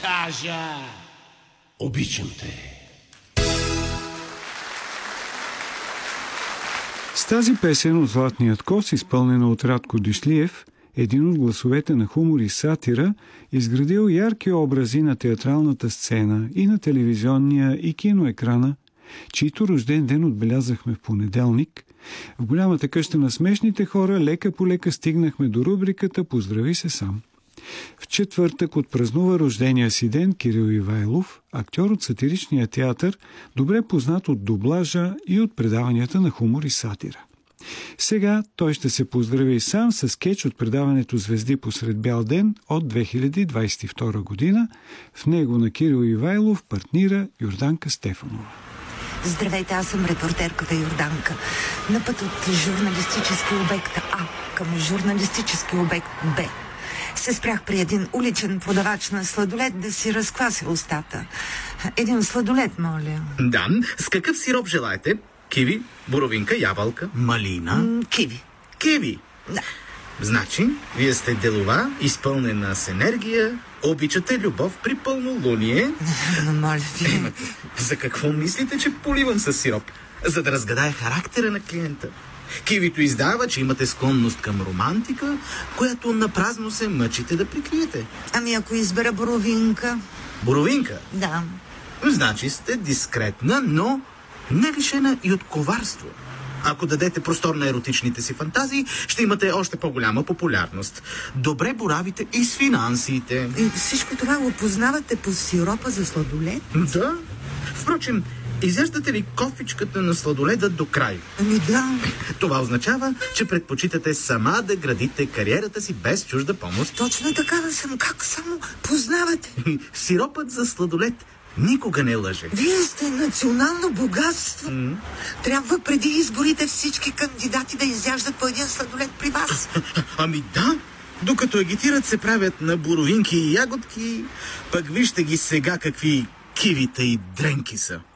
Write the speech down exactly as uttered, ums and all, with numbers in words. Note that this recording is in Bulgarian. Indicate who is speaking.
Speaker 1: кажа: обичам те.
Speaker 2: С тази песен от Златният кос, изпълнена от Радко Дишлиев, един от гласовете на хумор и сатира, изградил ярки образи на театралната сцена и на телевизионния и киноекрана, чийто рожден ден отбелязахме в понеделник, в голямата къща на смешните хора лека по лека стигнахме до рубриката «Поздрави се сам». В четвъртък отпразнува рождения си ден Кирил Ивайлов, актьор от сатиричния театър, добре познат от дублажа и от предаванията на хумор и сатира. Сега той ще се поздрави сам с скеч от предаването «Звезди посред бял ден» от две хиляди двадесет и втора година. В него на Кирил Ивайлов партнира Йорданка Стефанова.
Speaker 3: Здравейте, аз съм репортерката Йорданка. На път от журналистически обект А към журналистически обект Б. Се спрях при един уличен продавач на сладолед да си разквася устата. Един сладолед, моля.
Speaker 4: Да, с какъв сироп желаете? Киви, боровинка, ябълка? Малина?
Speaker 3: М, киви.
Speaker 4: Киви?
Speaker 3: Да.
Speaker 4: Значи, вие сте делова, изпълнена с енергия, обичате любов при пълнолуние.
Speaker 3: Но, моля ви...
Speaker 4: За какво мислите, че поливам с сироп? За да разгадая характера на клиента. Кивито издава, че имате склонност към романтика, която напразно се мъчите да прикриете.
Speaker 3: Ами ако избера боровинка?
Speaker 4: Боровинка?
Speaker 3: Да.
Speaker 4: Значи сте дискретна, но не лишена и от коварство. Ако дадете простор на еротичните си фантазии, ще имате още по-голяма популярност. Добре боравите и с финансите.
Speaker 3: И всичко това го познавате по сиропа за сладолед?
Speaker 4: Да. Впрочем, изяждате ли кофичката на сладоледа до край?
Speaker 3: Ами да.
Speaker 4: Това означава, че предпочитате сама да градите кариерата си без чужда помощ.
Speaker 3: Точно такава съм. Как само познавате?
Speaker 4: Сиропът за сладолед никога не лъже.
Speaker 3: Вие сте национално богатство.
Speaker 4: Mm.
Speaker 3: Трябва преди изборите всички кандидати да изяждат по един сладолед при вас.
Speaker 4: Ами да, докато агитират се правят на боровинки и ягодки, пък вижте ги сега какви кивита и дренки са.